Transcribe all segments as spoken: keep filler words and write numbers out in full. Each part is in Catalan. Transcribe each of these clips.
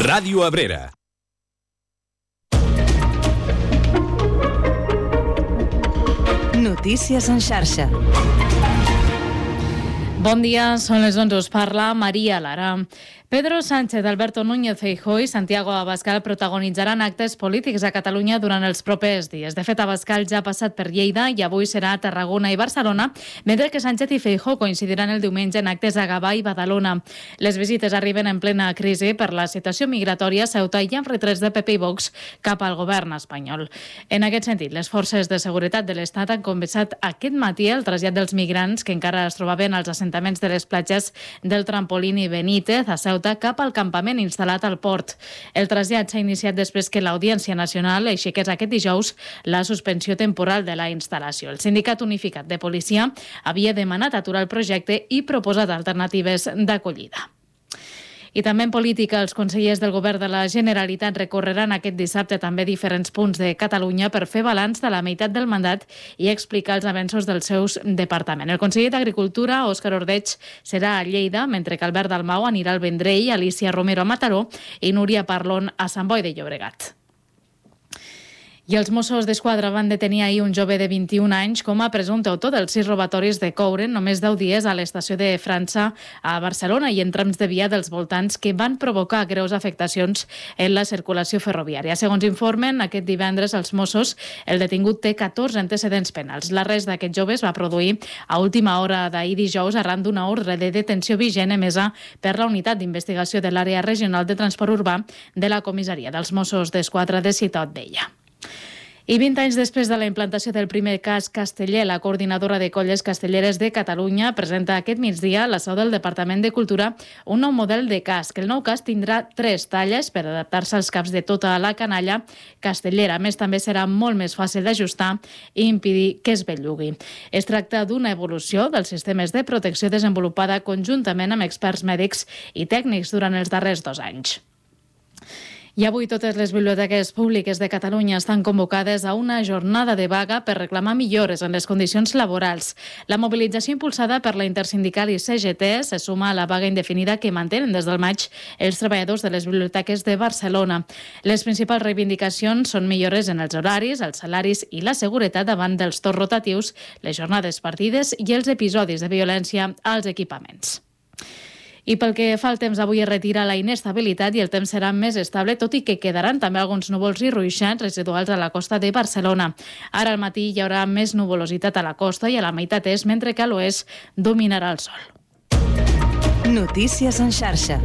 Ràdio Abrera. Notícies en xarxa. Bon dia, són les onze, us parla Maria Lara. Pedro Sánchez, Alberto Núñez Feijóo i Santiago Abascal protagonitzaran actes polítics a Catalunya durant els propers dies. De fet, Abascal ja ha passat per Lleida i avui serà a Tarragona i Barcelona, mentre que Sánchez i Feijóo coincidiran el diumenge en actes a Gavà i Badalona. Les visites arriben en plena crisi per la situació migratòria a Ceuta i amb retrets de P P i Vox cap al govern espanyol. En aquest sentit, les forces de seguretat de l'Estat han començat aquest matí el trasllat dels migrants que encara es trobaven als assentaments de les platges del Trampolín i Benítez a Ceuta cap al campament instal·lat al port. El trasllat s'ha iniciat després que l'Audiència Nacional aixequés aquest dijous la suspensió temporal de la instal·lació. El Sindicat Unificat de Policia havia demanat aturar el projecte i proposat alternatives d'acollida. I també en política, els consellers del Govern de la Generalitat recorreran aquest dissabte també diferents punts de Catalunya per fer balanç de la meitat del mandat i explicar els avenços dels seus departaments. El conseller d'Agricultura, Òscar Ordeig, serà a Lleida, mentre que Albert Dalmau anirà al Vendrell, Alicia Romero a Mataró i Núria Parlon a Sant Boi de Llobregat. I els Mossos d'Esquadra van detenir ahir un jove de vint-i-un anys com a presumpte autor dels sis robatoris de coure en només deu dies a l'estació de França a Barcelona i en trams de via dels voltants que van provocar greus afectacions en la circulació ferroviària. Segons informen, aquest divendres els Mossos, el detingut té catorze antecedents penals. L'arrest d'aquest jove es va produir a última hora d'ahir dijous arran d'una ordre de detenció vigent emesa per la Unitat d'Investigació de l'Àrea Regional de Transport Urbà de la Comissaria dels Mossos d'Esquadra de Ciutat Vella. I vint anys després de la implantació del primer casc casteller, la coordinadora de colles castelleres de Catalunya presenta aquest migdia a la seu del Departament de Cultura un nou model de casc. El nou casc tindrà tres talles per adaptar-se als caps de tota la canalla castellera. A més, també serà molt més fàcil d'ajustar i impedir que es bellugui. Es tracta d'una evolució dels sistemes de protecció desenvolupada conjuntament amb experts mèdics i tècnics durant els darrers dos anys. I avui totes les biblioteques públiques de Catalunya estan convocades a una jornada de vaga per reclamar millores en les condicions laborals. La mobilització impulsada per la Intersindical i C G T se suma a la vaga indefinida que mantenen des del maig els treballadors de les biblioteques de Barcelona. Les principals reivindicacions són millores en els horaris, els salaris i la seguretat davant dels torns rotatius, les jornades partides i els episodis de violència als equipaments. I pel que fa al temps, avui es retira la inestabilitat i el temps serà més estable, tot i que quedaran també alguns núvols i ruixats residuals a la costa de Barcelona. Ara al matí hi haurà més nuvolositat a la costa i a la meitat est, mentre que a l'oest dominarà el sol. Notícies en xarxa.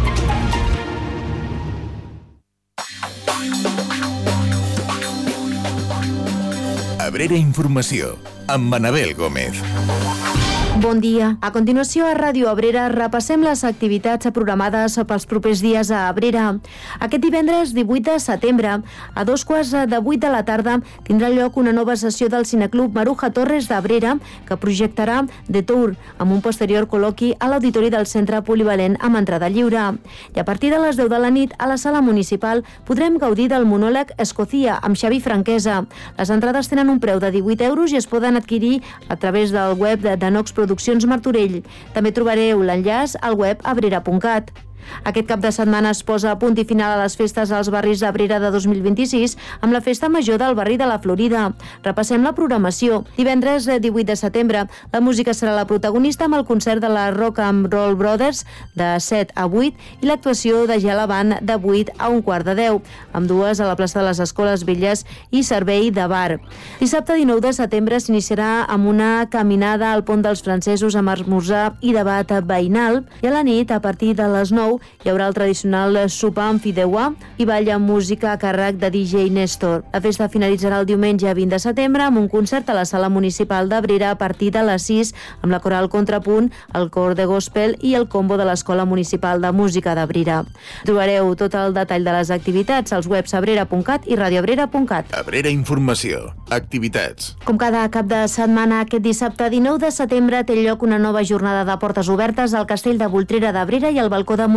Abrera Informació, amb Manabel Gómez. Bon dia. A continuació, a Ràdio Abrera repassem les activitats programades pels propers dies a Abrera. Aquest divendres divuit de setembre, a dos quarts de vuit de la tarda, tindrà lloc una nova sessió del Cineclub Maruja Torres d'Abrera, que projectarà The Tour, amb un posterior col·loqui a l'auditori del Centre Polivalent amb entrada lliure. I a partir de les deu de la nit, a la sala municipal, podrem gaudir del monòleg Escocia, amb Xavi Franquesa. Les entrades tenen un preu de divuit euros i es poden adquirir a través del web de Nox Produccions Martorell. També trobareu l'enllaç al web abrera punt cat. Aquest cap de setmana es posa a punt i final a les festes als barris d'Abrera de dos mil vint-i-sis amb la Festa Major del barri de la Florida. Repassem la programació. Divendres divuit de setembre, la música serà la protagonista amb el concert de la Rock and Roll Brothers de set a vuit i l'actuació de Gela Band de vuit a un quart de deu, amb dues a la plaça de les Escoles Velles i servei de bar. Dissabte dinou de setembre s'iniciarà amb una caminada al Pont dels Francesos amb esmorzar i debat veïnal i a la nit, a partir de les nou, hi haurà el tradicional sopar amb fideuà i ball amb música a càrrec de D J Néstor. La festa finalitzarà el diumenge vint de setembre amb un concert a la Sala Municipal d'Abrera a partir de les sis amb la Coral Contrapunt, el Cor de Gospel i el combo de l'Escola Municipal de Música d'Abrera. Trobareu tot el detall de les activitats als webs abrera punt cat i radioabrera punt cat. Abrera Informació. Activitats. Com cada cap de setmana, aquest dissabte dinou de setembre té lloc una nova jornada de portes obertes al Castell de Voltrera d'Abrera i al Balcó de Montserrat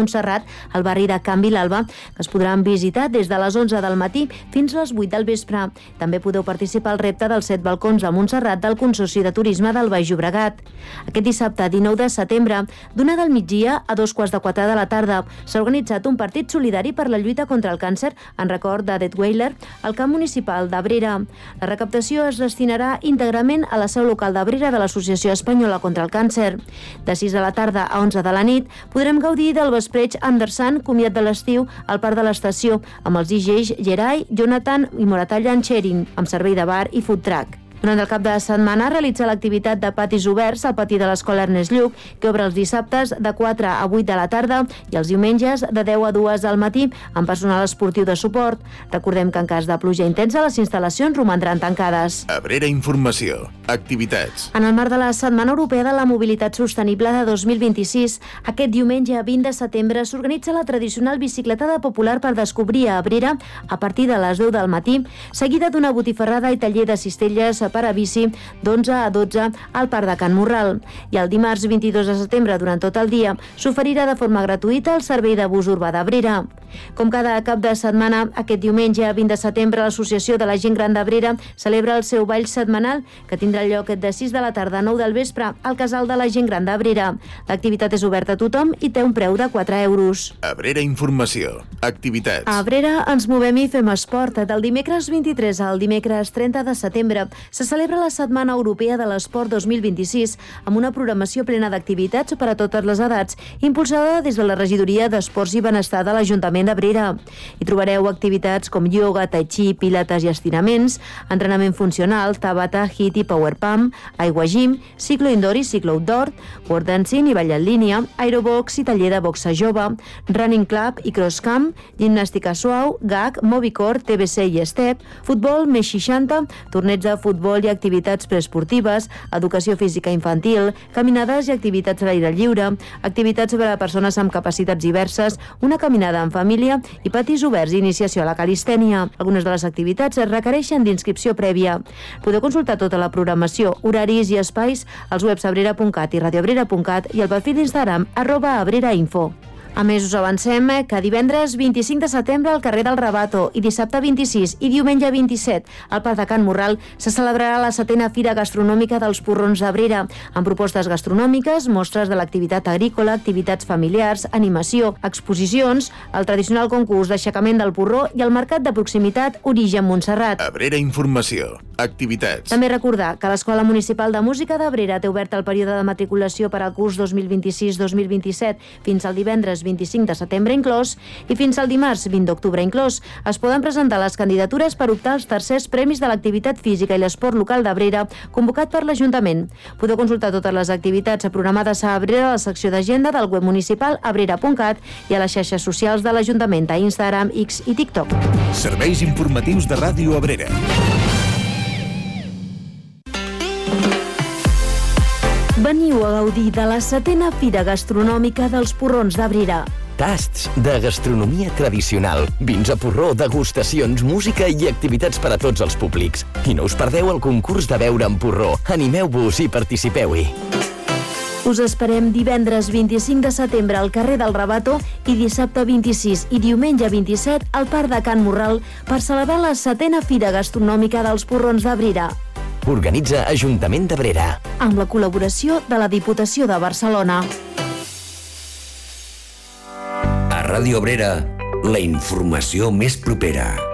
Montserrat, al barri de Can Vilalba, que es podran visitar des de les onze del matí fins a les vuit del vespre. També podeu participar al repte dels set balcons a Montserrat del Consorci de Turisme del Baix Llobregat. Aquest dissabte, dinou de setembre, d'una del migdia a dos quarts de quatre de la tarda, s'ha organitzat un partit solidari per la lluita contra el càncer en record de Detweiler al camp municipal d'Abrera. La recaptació es destinarà íntegrament a la seu local d'Abrera de l'Associació Espanyola contra el Càncer. De sis de la tarda a onze de la nit podrem gaudir del vespreig Anderson, comiat de l'estiu, al Parc de l'Estació, amb els D Js Gerai, Jonathan i Moratalla Encherin, amb servei de bar i food truck. Durant el cap de setmana realitza l'activitat de patis oberts al pati de l'Escola Ernest Lluch, que obre els dissabtes de quatre a vuit de la tarda i els diumenges de deu a dues del matí amb personal esportiu de suport. Recordem que en cas de pluja intensa les instal·lacions romandran tancades. Abrera Informació. Activitats. En el marc de la Setmana Europea de la Mobilitat Sostenible de dos mil vint-i-sis, aquest diumenge vint de setembre s'organitza la tradicional bicicletada popular per descobrir a Abrera a partir de les deu del matí, seguida d'una botifarrada i taller de cistelles per a bici d'onze a dotze al Parc de Can Morral. I el dimarts vint-i-dos de setembre, durant tot el dia, s'oferirà de forma gratuïta el servei de bus urbà d'Abrera. Com cada cap de setmana, aquest diumenge vint de setembre, l'Associació de la Gent Gran d'Abrera celebra el seu ball setmanal, que tindrà lloc de sis de la tarda a nou del vespre al Casal de la Gent Gran d'Abrera. L'activitat és oberta a tothom i té un preu de quatre euros. Abrera Informació. Activitats. A Abrera ens movem i fem esport. Del dimecres vint-i-tres al dimecres trenta de setembre se celebra la Setmana Europea de l'Esport dos mil vint-i-sis amb una programació plena d'activitats per a totes les edats, impulsada des de la Regidoria d'Esports i Benestar de l'Ajuntament d'Abrera. Hi trobareu activitats com ioga, tai chi, pilates i estiraments, entrenament funcional, tabata, hit i power pump, aigua gym, ciclo indoor i ciclo outdoor, word dancing i ball en línia, aerobox i taller de boxa jove, running club i cross camp, gimnàstica suau, gag, movicor, T B C i step, futbol més seixanta, torneig de futbol i activitats preesportives, educació física infantil, caminades i activitats a l'aire lliure, activitats per a persones amb capacitats diverses, una caminada en família i patis oberts i iniciació a la calistènia. Algunes de les activitats es requereixen d'inscripció prèvia. Podeu consultar tota la programació, horaris i espais als webs abrera punt cat i radioabrera punt cat i al perfil d'Instagram arroba abrerainfo. A més, us avancem que divendres vint-i-cinc de setembre al carrer del Rabato i dissabte vint-i-sis i diumenge vint-i-set al Parc de Can Morral se celebrarà la setena Fira Gastronòmica dels Porrons d'Abrera, amb propostes gastronòmiques, mostres de l'activitat agrícola, activitats familiars, animació, exposicions, el tradicional concurs d'aixecament del porró i el mercat de proximitat Origen Montserrat. Abrera Informació. Activitats. També recordar que l'Escola Municipal de Música d'Abrera té obert el període de matriculació per al curs dos mil vint-i-sis dos mil vint-i-set fins al divendres vint-i-cinc de setembre inclòs i fins al dimarts vint d'octubre inclòs. Es poden presentar les candidatures per optar als tercers premis de l'activitat física i l'esport local d'Abrera convocat per l'Ajuntament. Podeu consultar totes les activitats programades a Abrera a la secció d'agenda del web municipal abrera punt cat i a les xarxes socials de l'Ajuntament a Instagram, X i TikTok. Serveis informatius de Ràdio Abrera. Veniu a gaudir de la setena Fira Gastronòmica dels Porrons d'Abrera. Tasts de gastronomia tradicional, vins a porró, degustacions, música i activitats per a tots els públics. I no us perdeu el concurs de beure en porró. Animeu-vos i participeu-hi. Us esperem divendres vint-i-cinc de setembre al carrer del Rabato i dissabte vint-i-sis i diumenge vint-i-set al Parc de Can Morral per celebrar la setena Fira Gastronòmica dels Porrons d'Abrera. Organitza Ajuntament d'Abrera. Amb la col·laboració de la Diputació de Barcelona. A Ràdio Abrera, la informació més propera.